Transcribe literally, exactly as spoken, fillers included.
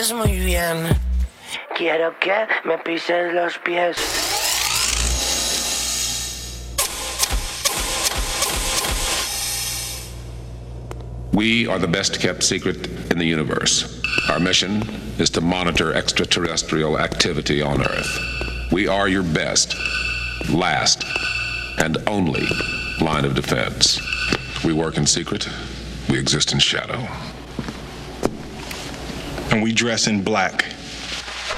sabes muy bien. Quiero que me pises los pies. We are the best kept secret in the universe. Our mission is to monitor extraterrestrial activity on Earth. We are your best, last, and only line of defense. We work in secret. We exist in shadow. And we dress in black.